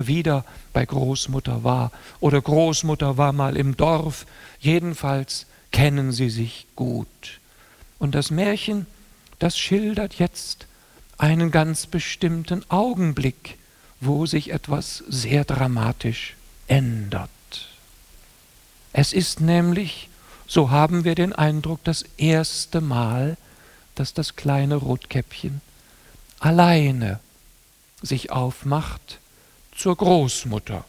wieder bei Großmutter war oder Großmutter war mal im Dorf. Jedenfalls kennen sie sich gut. Und das Märchen, das schildert jetzt einen ganz bestimmten Augenblick, wo sich etwas sehr dramatisch ändert. Es ist nämlich, so haben wir den Eindruck, das erste Mal, dass das kleine Rotkäppchen alleine sich aufmacht zur Großmutter.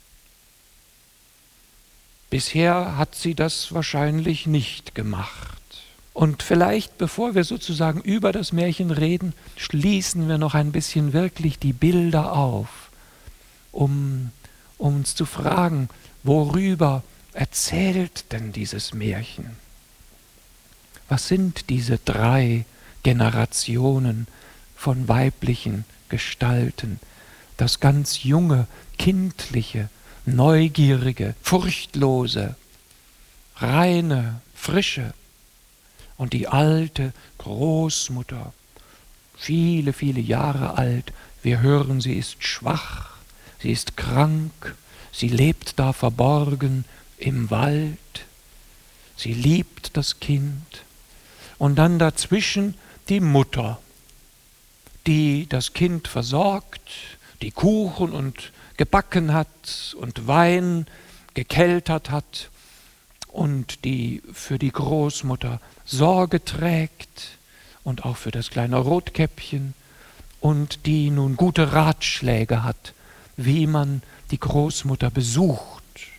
Bisher hat sie das wahrscheinlich nicht gemacht. Und vielleicht, bevor wir sozusagen über das Märchen reden, schließen wir noch ein bisschen wirklich die Bilder auf, um uns zu fragen, worüber erzählt denn dieses Märchen? Was sind diese 3 Generationen von weiblichen Gestalten? Das ganz junge, kindliche, neugierige, furchtlose, reine, frische und die alte Großmutter, viele, viele Jahre alt. Wir hören, sie ist schwach, sie ist krank, sie lebt da verborgen im Wald, sie liebt das Kind. Und dann dazwischen die Mutter, die das Kind versorgt, die Kuchen und gebacken hat und Wein gekeltert hat und die für die Großmutter Sorge trägt und auch für das kleine Rotkäppchen und die nun gute Ratschläge hat, wie man die Großmutter besucht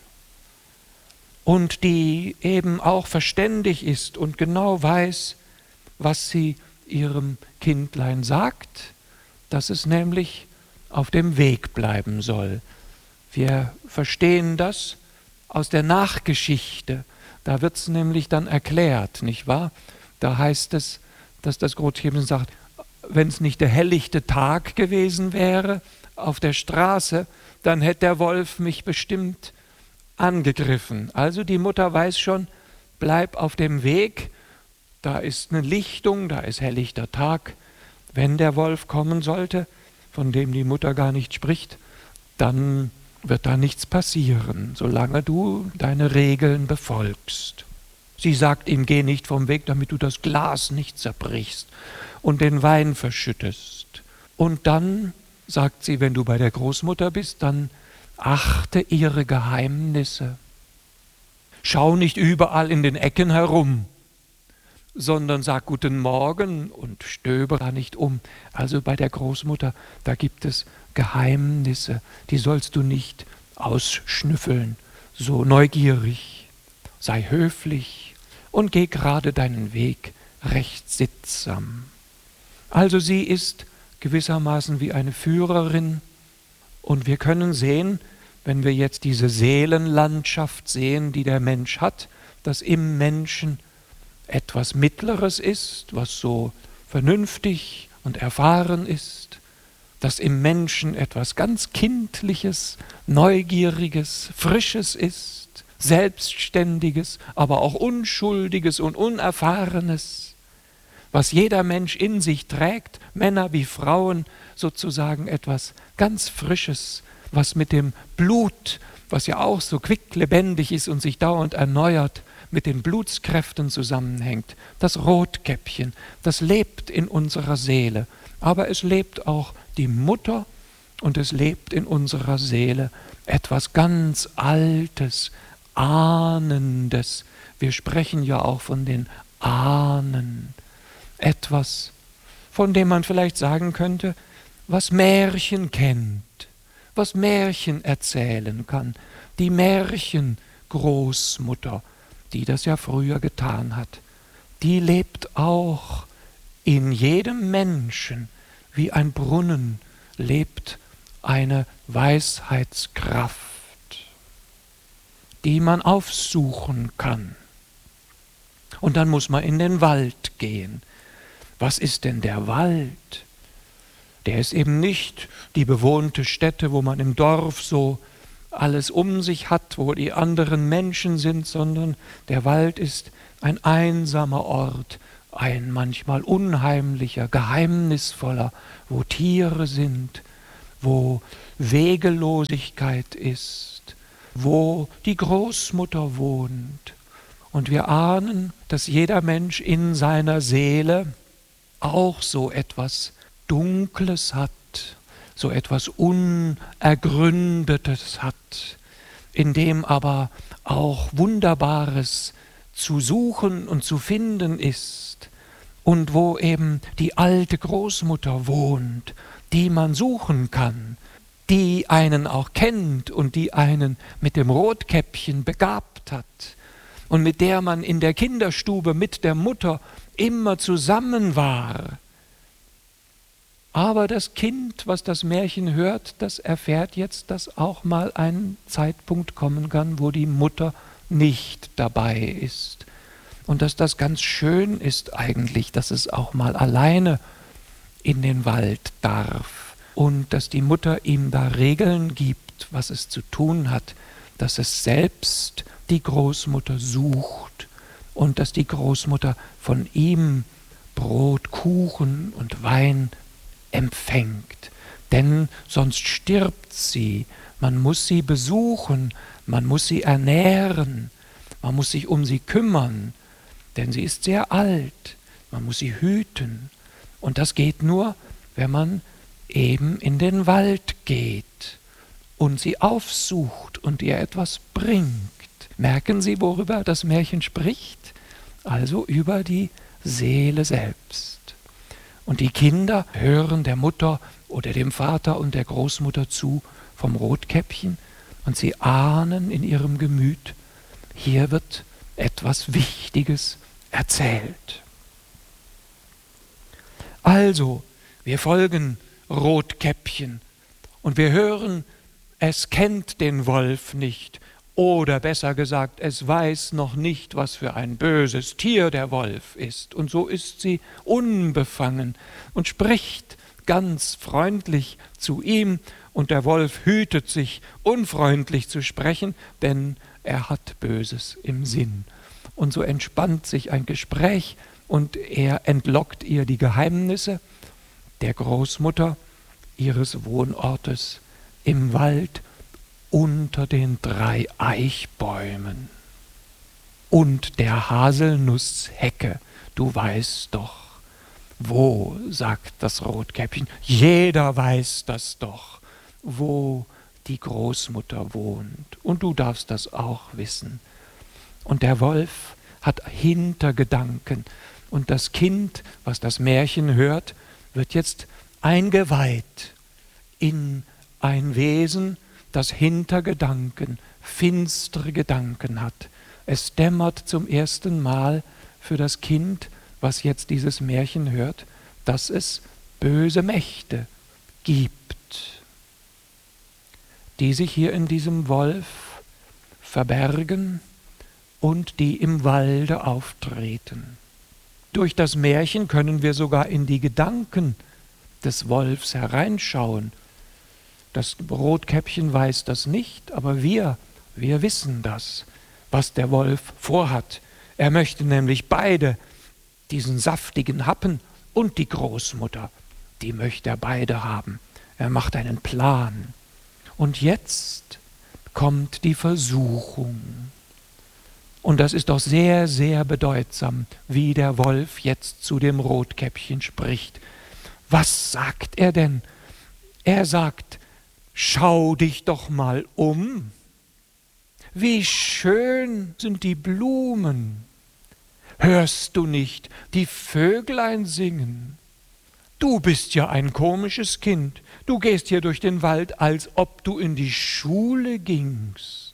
und die eben auch verständig ist und genau weiß, was sie ihrem Kindlein sagt, dass es nämlich auf dem Weg bleiben soll. Wir verstehen das aus der Nachgeschichte. Da wird es nämlich dann erklärt, nicht wahr? Da heißt es, dass das Rotkäppchen sagt, wenn es nicht der helllichte Tag gewesen wäre auf der Straße, dann hätte der Wolf mich bestimmt angegriffen. Also die Mutter weiß schon, bleib auf dem Weg, da ist eine Lichtung, da ist helllichter Tag. Wenn der Wolf kommen sollte, von dem die Mutter gar nicht spricht, dann wird da nichts passieren, solange du deine Regeln befolgst. Sie sagt ihm, geh nicht vom Weg, damit du das Glas nicht zerbrichst und den Wein verschüttest. Und dann sagt sie, wenn du bei der Großmutter bist, dann achte ihre Geheimnisse. Schau nicht überall in den Ecken herum, sondern sag guten Morgen und stöbere nicht um. Also bei der Großmutter, da gibt es Geheimnisse, die sollst du nicht ausschnüffeln, so neugierig. Sei höflich und geh gerade deinen Weg recht sittsam. Also sie ist gewissermaßen wie eine Führerin und wir können sehen, wenn wir jetzt diese Seelenlandschaft sehen, die der Mensch hat, dass im Menschen etwas Mittleres ist, was so vernünftig und erfahren ist, dass im Menschen etwas ganz Kindliches, Neugieriges, Frisches ist, Selbstständiges, aber auch Unschuldiges und Unerfahrenes, was jeder Mensch in sich trägt, Männer wie Frauen, sozusagen etwas ganz Frisches, was mit dem Blut, was ja auch so quicklebendig ist und sich dauernd erneuert, mit den Blutskräften zusammenhängt. Das Rotkäppchen, das lebt in unserer Seele, aber es lebt auch die Mutter und es lebt in unserer Seele etwas ganz Altes, Ahnendes. Wir sprechen ja auch von den Ahnen. Etwas, von dem man vielleicht sagen könnte, was Märchen kennt, was Märchen erzählen kann. Die Märchengroßmutter, die das ja früher getan hat, die lebt auch in jedem Menschen, wie ein Brunnen lebt eine Weisheitskraft, die man aufsuchen kann. Und dann muss man in den Wald gehen. Was ist denn der Wald? Der ist eben nicht die bewohnte Stätte, wo man im Dorf so alles um sich hat, wo die anderen Menschen sind, sondern der Wald ist ein einsamer Ort, ein manchmal unheimlicher, geheimnisvoller, wo Tiere sind, wo Wegelosigkeit ist, wo die Großmutter wohnt. Und wir ahnen, dass jeder Mensch in seiner Seele auch so etwas Dunkles hat, so etwas Unergründetes hat, in dem aber auch Wunderbares zu suchen und zu finden ist und wo eben die alte Großmutter wohnt, die man suchen kann, die einen auch kennt und die einen mit dem Rotkäppchen begabt hat und mit der man in der Kinderstube mit der Mutter immer zusammen war. Aber das Kind, was das Märchen hört, das erfährt jetzt, dass auch mal ein Zeitpunkt kommen kann, wo die Mutter nicht dabei ist. Und dass das ganz schön ist eigentlich, dass es auch mal alleine in den Wald darf. Und dass die Mutter ihm da Regeln gibt, was es zu tun hat, dass es selbst die Großmutter sucht und dass die Großmutter von ihm Brot, Kuchen und Wein empfängt. Denn sonst stirbt sie. Man muss sie besuchen, man muss sie ernähren, man muss sich um sie kümmern, denn sie ist sehr alt, man muss sie hüten. Und das geht nur, wenn man eben in den Wald geht und sie aufsucht und ihr etwas bringt. Merken Sie, worüber das Märchen spricht? Also über die Seele selbst. Und die Kinder hören der Mutter oder dem Vater und der Großmutter zu vom Rotkäppchen und sie ahnen in ihrem Gemüt, hier wird etwas Wichtiges erzählt. Also, wir folgen Rotkäppchen und wir hören, es kennt den Wolf nicht. Oder besser gesagt, es weiß noch nicht, was für ein böses Tier der Wolf ist. Und so ist sie unbefangen und spricht ganz freundlich zu ihm. Und der Wolf hütet sich, unfreundlich zu sprechen, denn er hat Böses im Sinn. Und so entspannt sich ein Gespräch und er entlockt ihr die Geheimnisse der Großmutter, ihres Wohnortes im Wald, unter den 3 Eichbäumen und der Haselnusshecke. Du weißt doch. Wo, sagt das Rotkäppchen, jeder weiß das doch, wo die Großmutter wohnt. Und du darfst das auch wissen. Und der Wolf hat Hintergedanken. Und das Kind, was das Märchen hört, wird jetzt eingeweiht in ein Wesen, das Hintergedanken, finstere Gedanken hat. Es dämmert zum ersten Mal für das Kind, was jetzt dieses Märchen hört, dass es böse Mächte gibt, die sich hier in diesem Wolf verbergen und die im Walde auftreten. Durch das Märchen können wir sogar in die Gedanken des Wolfs hereinschauen. Das Rotkäppchen weiß das nicht, aber wir wissen das, was der Wolf vorhat. Er möchte nämlich beide, diesen saftigen Happen und die Großmutter, die möchte er beide haben. Er macht einen Plan. Und jetzt kommt die Versuchung. Und das ist doch sehr, sehr bedeutsam, wie der Wolf jetzt zu dem Rotkäppchen spricht. Was sagt er denn? Er sagt, schau dich doch mal um. Wie schön sind die Blumen. Hörst du nicht die Vöglein singen? Du bist ja ein komisches Kind. Du gehst hier durch den Wald, als ob du in die Schule gingst.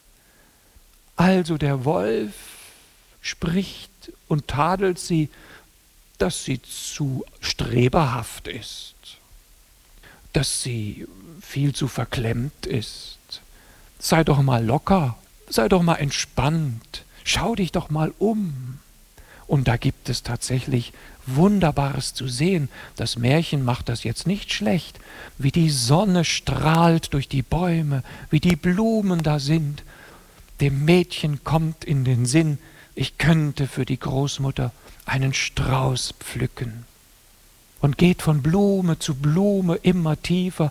Also der Wolf spricht und tadelt sie, dass sie zu streberhaft ist, dass sie viel zu verklemmt ist. Sei doch mal locker, sei doch mal entspannt, schau dich doch mal um. Und da gibt es tatsächlich Wunderbares zu sehen. Das Märchen macht das jetzt nicht schlecht, wie die Sonne strahlt durch die Bäume, wie die Blumen da sind. Dem Mädchen kommt in den Sinn, ich könnte für die Großmutter einen Strauß pflücken. Und geht von Blume zu Blume immer tiefer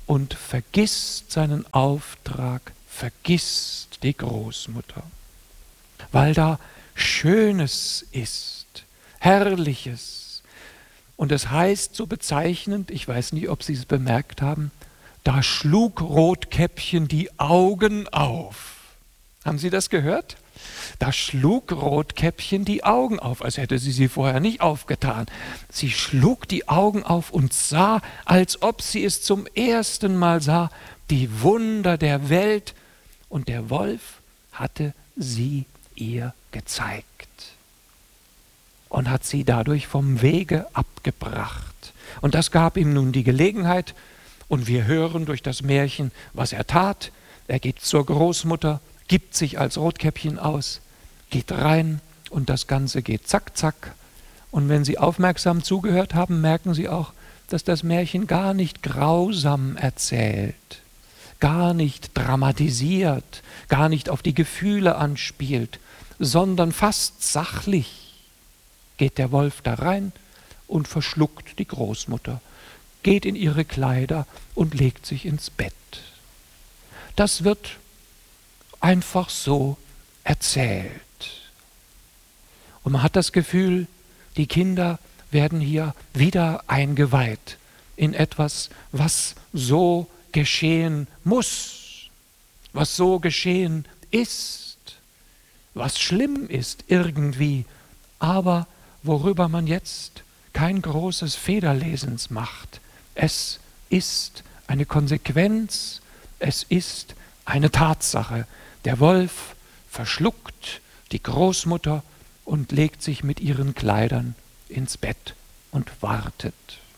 und vergisst seinen Auftrag, vergisst die Großmutter, weil da Schönes ist, Herrliches. Und es heißt so bezeichnend, ich weiß nicht, ob Sie es bemerkt haben, da schlug Rotkäppchen die Augen auf. Haben Sie das gehört? Da schlug Rotkäppchen die Augen auf, als hätte sie vorher nicht aufgetan. Sie schlug die Augen auf und sah, als ob sie es zum ersten Mal sah, die Wunder der Welt. Und der Wolf hatte sie ihr gezeigt und hat sie dadurch vom Wege abgebracht. Und das gab ihm nun die Gelegenheit, und wir hören durch das Märchen, was er tat. Er geht zur Großmutter, gibt sich als Rotkäppchen aus, geht rein und das Ganze geht zack, zack. Und wenn Sie aufmerksam zugehört haben, merken Sie auch, dass das Märchen gar nicht grausam erzählt, gar nicht dramatisiert, gar nicht auf die Gefühle anspielt, sondern fast sachlich geht der Wolf da rein und verschluckt die Großmutter, geht in ihre Kleider und legt sich ins Bett. Das wird einfach so erzählt. Und man hat das Gefühl, die Kinder werden hier wieder eingeweiht in etwas, was so geschehen muss, was so geschehen ist, was schlimm ist irgendwie, aber worüber man jetzt kein großes Federlesens macht. Es ist eine Konsequenz, es ist eine Tatsache. Der Wolf verschluckt die Großmutter und legt sich mit ihren Kleidern ins Bett und wartet.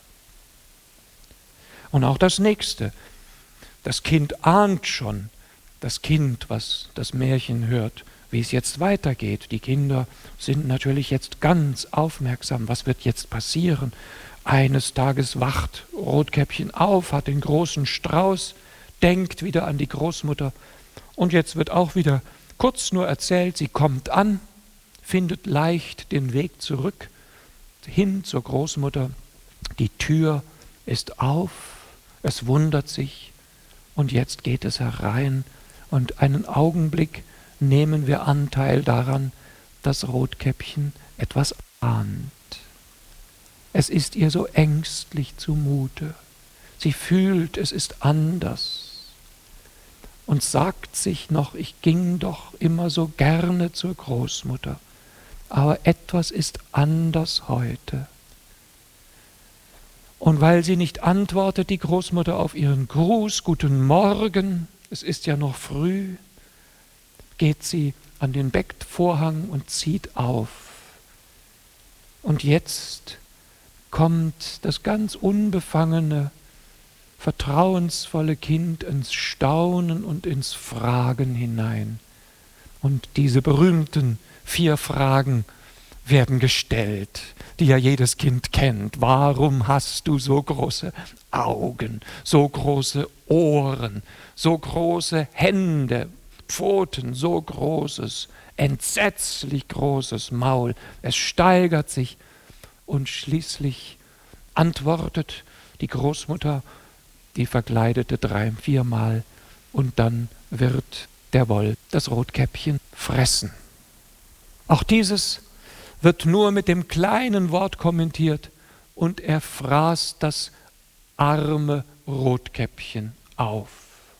Und auch das Nächste. Das Kind ahnt schon, das Kind, was das Märchen hört, wie es jetzt weitergeht. Die Kinder sind natürlich jetzt ganz aufmerksam. Was wird jetzt passieren? Eines Tages wacht Rotkäppchen auf, hat den großen Strauß, denkt wieder an die Großmutter. Und jetzt wird auch wieder kurz nur erzählt, sie kommt an, findet leicht den Weg zurück, hin zur Großmutter. Die Tür ist auf, es wundert sich und jetzt geht es herein und einen Augenblick nehmen wir Anteil daran, dass Rotkäppchen etwas ahnt. Es ist ihr so ängstlich zumute. Sie fühlt, es ist anders und sagt sich noch, ich ging doch immer so gerne zur Großmutter, aber etwas ist anders heute. Und weil sie nicht antwortet, die Großmutter, auf ihren Gruß, guten Morgen, es ist ja noch früh, geht sie an den Bettvorhang und zieht auf. Und jetzt kommt das ganz unbefangene, vertrauensvolle Kind ins Staunen und ins Fragen hinein. Und diese berühmten 4 Fragen werden gestellt, die ja jedes Kind kennt. Warum hast du so große Augen, so große Ohren, so große Hände, Pfoten, so großes, entsetzlich großes Maul? Es steigert sich und schließlich antwortet die Großmutter, die Verkleidete 3-4 Mal, und dann wird der Wolf das Rotkäppchen fressen. Auch dieses wird nur mit dem kleinen Wort kommentiert: und er fraß das arme Rotkäppchen auf.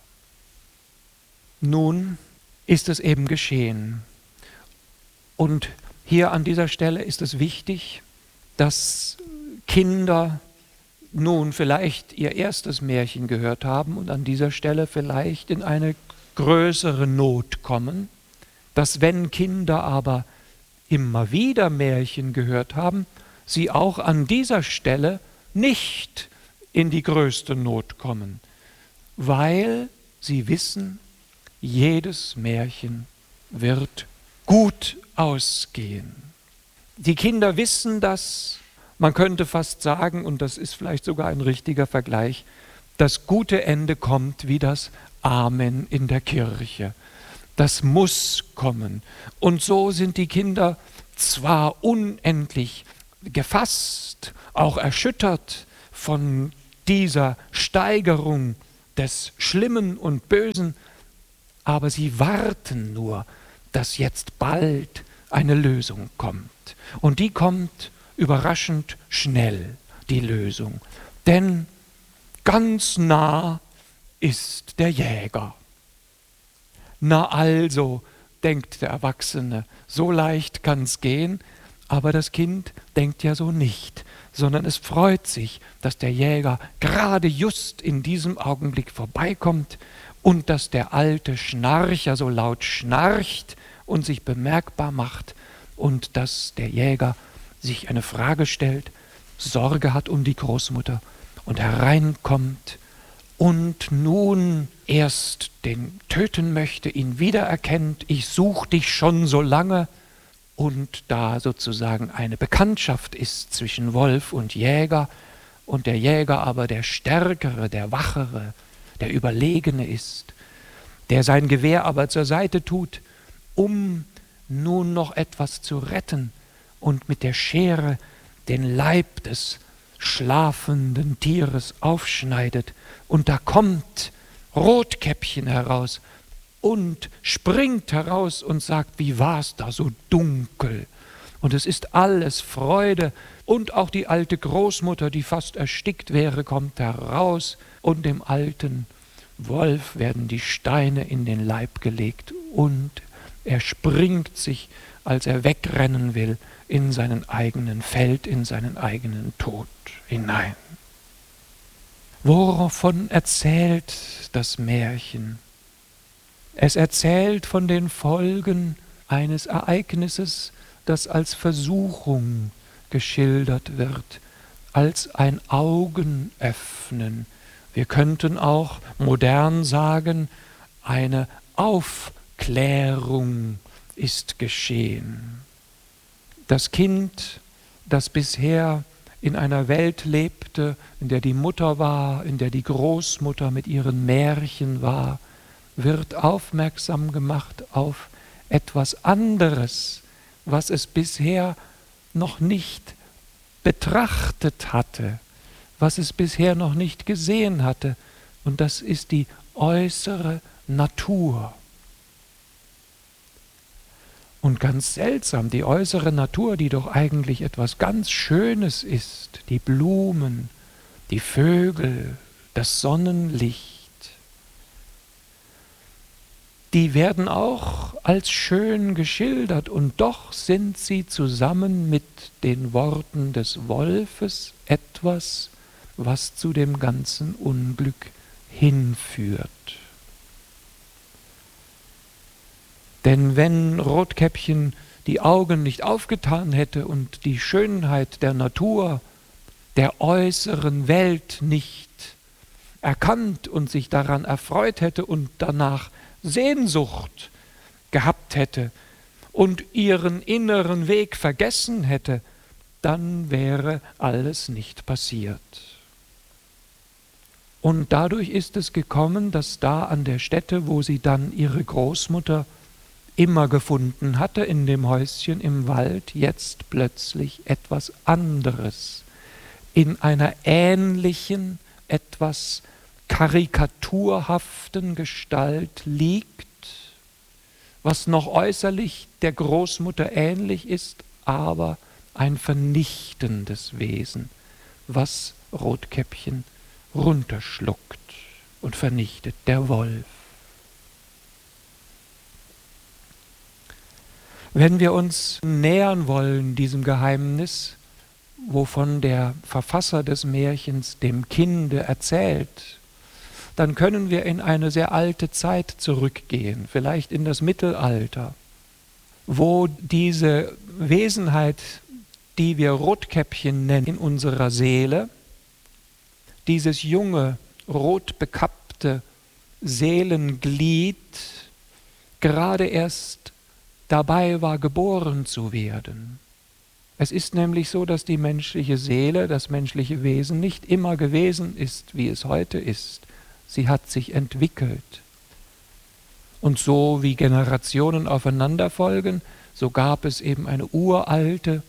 Nun ist es eben geschehen. Und hier an dieser Stelle ist es wichtig, dass Kinder nun vielleicht ihr erstes Märchen gehört haben und an dieser Stelle vielleicht in eine größere Not kommen, dass wenn Kinder aber immer wieder Märchen gehört haben, sie auch an dieser Stelle nicht in die größte Not kommen, weil sie wissen, jedes Märchen wird gut ausgehen. Die Kinder wissen das, man könnte fast sagen, und das ist vielleicht sogar ein richtiger Vergleich, das gute Ende kommt wie das Amen in der Kirche. Das muss kommen. Und so sind die Kinder zwar unendlich gefasst, auch erschüttert von dieser Steigerung des Schlimmen und Bösen, aber sie warten nur, dass jetzt bald eine Lösung kommt. Und die kommt überraschend schnell, die Lösung. Denn ganz nah ist der Jäger. Na also, denkt der Erwachsene, so leicht kann's gehen, aber das Kind denkt ja so nicht, sondern es freut sich, dass der Jäger gerade just in diesem Augenblick vorbeikommt und dass der alte Schnarcher so laut schnarcht und sich bemerkbar macht und dass der Jäger sich eine Frage stellt, Sorge hat um die Großmutter und hereinkommt und nun erst den töten möchte, ihn wiedererkennt, ich such dich schon so lange, und da sozusagen eine Bekanntschaft ist zwischen Wolf und Jäger der Jäger aber der Stärkere, der Wachere, der Überlegene ist, der sein Gewehr aber zur Seite tut, um nun noch etwas zu retten und mit der Schere den Leib des schlafenden Tieres aufschneidet. Und da kommt Rotkäppchen heraus und springt heraus und sagt, wie war's da so dunkel? Und es ist alles Freude. Und auch die alte Großmutter, die fast erstickt wäre, kommt heraus. Und dem alten Wolf werden die Steine in den Leib gelegt. Und er springt sich, als er wegrennen will, in seinen eigenen Feld, in seinen eigenen Tod hinein. Wovon erzählt das Märchen? Es erzählt von den Folgen eines Ereignisses, das als Versuchung geschildert wird, als ein Augenöffnen. Wir könnten auch modern sagen, eine Aufklärung ist geschehen. Das Kind, das bisher in einer Welt lebte, in der die Mutter war, in der die Großmutter mit ihren Märchen war, wird aufmerksam gemacht auf etwas anderes, was es bisher noch nicht betrachtet hatte, was es bisher noch nicht gesehen hatte. Und das ist die äußere Natur. Und ganz seltsam, die äußere Natur, die doch eigentlich etwas ganz Schönes ist, die Blumen, die Vögel, das Sonnenlicht, die werden auch als schön geschildert und doch sind sie zusammen mit den Worten des Wolfes etwas, was zu dem ganzen Unglück hinführt. Denn wenn Rotkäppchen die Augen nicht aufgetan hätte und die Schönheit der Natur, der äußeren Welt nicht erkannt und sich daran erfreut hätte und danach Sehnsucht gehabt hätte und ihren inneren Weg vergessen hätte, dann wäre alles nicht passiert. Und dadurch ist es gekommen, dass da an der Stätte, wo sie dann ihre Großmutter immer gefunden hatte, in dem Häuschen im Wald, jetzt plötzlich etwas anderes in einer ähnlichen, etwas karikaturhaften Gestalt liegt, was noch äußerlich der Großmutter ähnlich ist, aber ein vernichtendes Wesen, was Rotkäppchen runterschluckt und vernichtet, der Wolf. Wenn wir uns nähern wollen diesem Geheimnis, wovon der Verfasser des Märchens dem Kinde erzählt, dann können wir in eine sehr alte Zeit zurückgehen, vielleicht in das Mittelalter, wo diese Wesenheit, die wir Rotkäppchen nennen, in unserer Seele, dieses junge, rotbekappte Seelenglied gerade erst dabei war, geboren zu werden. Es ist nämlich so, dass die menschliche Seele, das menschliche Wesen nicht immer gewesen ist, wie es heute ist. Sie hat sich entwickelt. Und so wie Generationen aufeinander folgen, so gab es eben eine uralte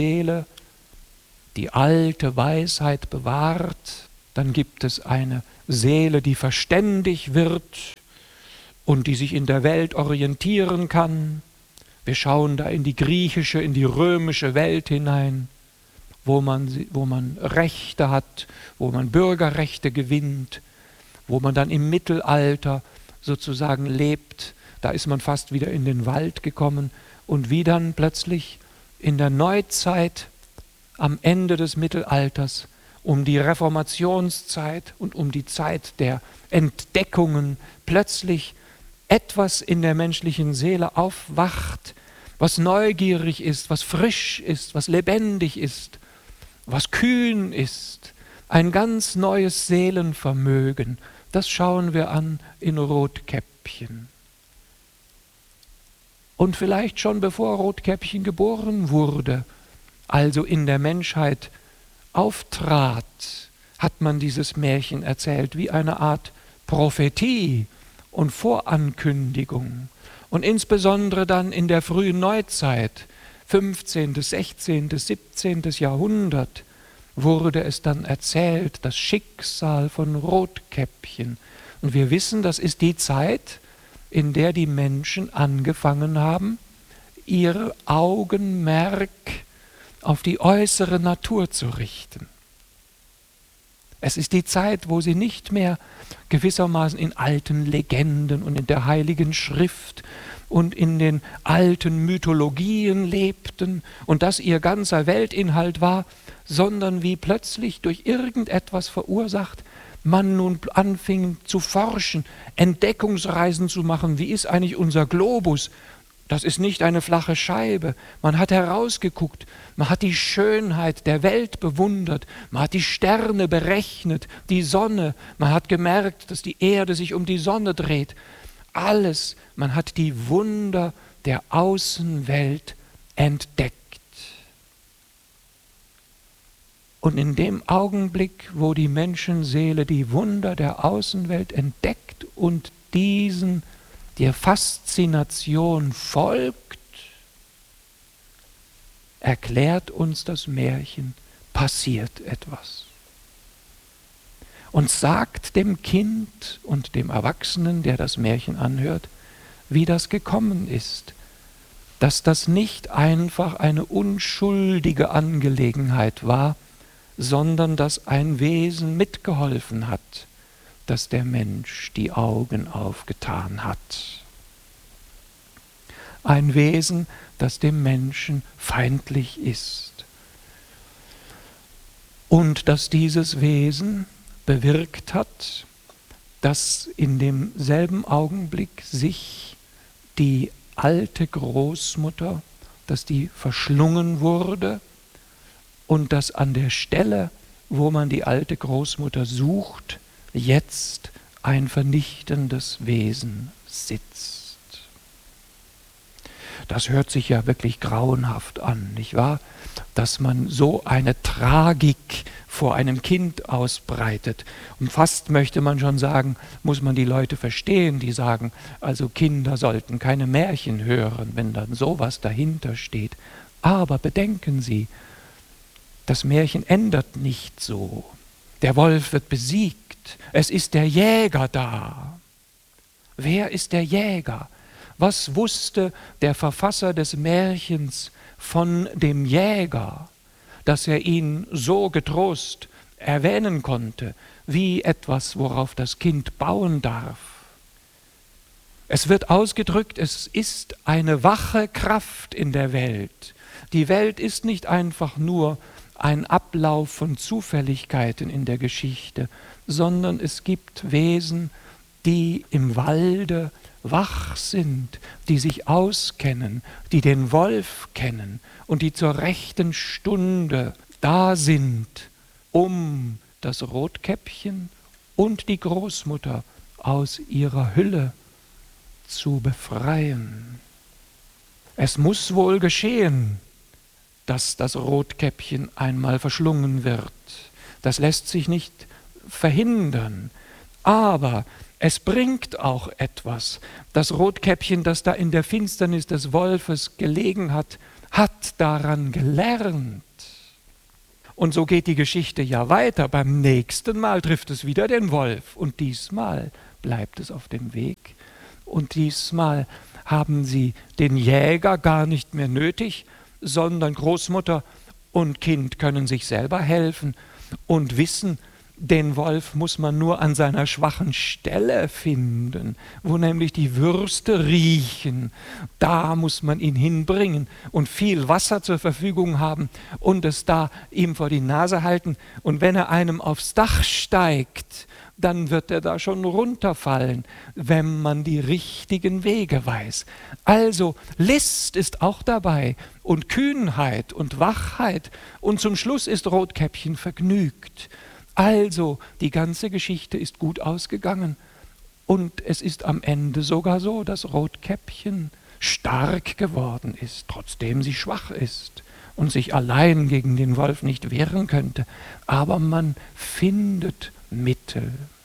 Menschenseele, die alte Weisheit bewahrt. Dann gibt es eine Seele, die verständig wird und die sich in der Welt orientieren kann. Wir schauen da in die griechische, in die römische Welt hinein, wo man Rechte hat, wo man Bürgerrechte gewinnt, wo man dann im Mittelalter sozusagen lebt. Da ist man fast wieder in den Wald gekommen und wie dann plötzlich in der Neuzeit am Ende des Mittelalters, um die Reformationszeit und um die Zeit der Entdeckungen plötzlich etwas in der menschlichen Seele aufwacht, was neugierig ist, was frisch ist, was lebendig ist, was kühn ist, ein ganz neues Seelenvermögen, das schauen wir an in Rotkäppchen. Und vielleicht schon bevor Rotkäppchen geboren wurde, also in der Menschheit auftrat, hat man dieses Märchen erzählt, wie eine Art Prophetie und Vorankündigung. Und insbesondere dann in der frühen Neuzeit, 15., 16., 17. Jahrhundert, wurde es dann erzählt, das Schicksal von Rotkäppchen. Und wir wissen, das ist die Zeit, in der die Menschen angefangen haben, ihr Augenmerk auf die äußere Natur zu richten. Es ist die Zeit, wo sie nicht mehr gewissermaßen in alten Legenden und in der Heiligen Schrift und in den alten Mythologien lebten und das ihr ganzer Weltinhalt war, sondern wie plötzlich durch irgendetwas verursacht, man nun anfing zu forschen, Entdeckungsreisen zu machen. Wie ist eigentlich unser Globus? Das ist nicht eine flache Scheibe. Man hat herausgeguckt, man hat die Schönheit der Welt bewundert, man hat die Sterne berechnet, die Sonne, man hat gemerkt, dass die Erde sich um die Sonne dreht. Alles, man hat die Wunder der Außenwelt entdeckt. Und in dem Augenblick, wo die Menschenseele die Wunder der Außenwelt entdeckt und diesen der Faszination folgt, erklärt uns das Märchen, passiert etwas. Und sagt dem Kind und dem Erwachsenen, der das Märchen anhört, wie das gekommen ist, dass das nicht einfach eine unschuldige Angelegenheit war, sondern dass ein Wesen mitgeholfen hat, dass der Mensch die Augen aufgetan hat. Ein Wesen, das dem Menschen feindlich ist. Und dass dieses Wesen bewirkt hat, dass in demselben Augenblick sich die alte Großmutter, dass die verschlungen wurde und dass an der Stelle, wo man die alte Großmutter sucht, jetzt ein vernichtendes Wesen sitzt. Das hört sich ja wirklich grauenhaft an, nicht wahr? Dass man so eine Tragik vor einem Kind ausbreitet. Und fast möchte man schon sagen, muss man die Leute verstehen, die sagen, also Kinder sollten keine Märchen hören, wenn dann sowas dahinter steht. Aber bedenken Sie, das Märchen endet nicht so. Der Wolf wird besiegt. Es ist der Jäger da. Wer ist der Jäger? Was wusste der Verfasser des Märchens von dem Jäger, dass er ihn so getrost erwähnen konnte, wie etwas, worauf das Kind bauen darf? Es wird ausgedrückt, es ist eine wache Kraft in der Welt. Die Welt ist nicht einfach nur ein Ablauf von Zufälligkeiten in der Geschichte, sondern es gibt Wesen, die im Walde wach sind, die sich auskennen, die den Wolf kennen und die zur rechten Stunde da sind, um das Rotkäppchen und die Großmutter aus ihrer Hülle zu befreien. Es muss wohl geschehen, dass das Rotkäppchen einmal verschlungen wird. Das lässt sich nicht verhindern. Aber es bringt auch etwas. Das Rotkäppchen, das da in der Finsternis des Wolfes gelegen hat, hat daran gelernt. Und so geht die Geschichte ja weiter. Beim nächsten Mal trifft es wieder den Wolf und diesmal bleibt es auf dem Weg. Und diesmal haben sie den Jäger gar nicht mehr nötig, sondern Großmutter und Kind können sich selber helfen und wissen, den Wolf muss man nur an seiner schwachen Stelle finden, wo nämlich die Würste riechen. Da muss man ihn hinbringen und viel Wasser zur Verfügung haben und es da ihm vor die Nase halten. Und wenn er einem aufs Dach steigt, dann wird er da schon runterfallen, wenn man die richtigen Wege weiß. Also List ist auch dabei und Kühnheit und Wachheit und zum Schluss ist Rotkäppchen vergnügt. Also die ganze Geschichte ist gut ausgegangen und es ist am Ende sogar so, dass Rotkäppchen stark geworden ist, trotzdem sie schwach ist und sich allein gegen den Wolf nicht wehren könnte. Aber man findet Mittel.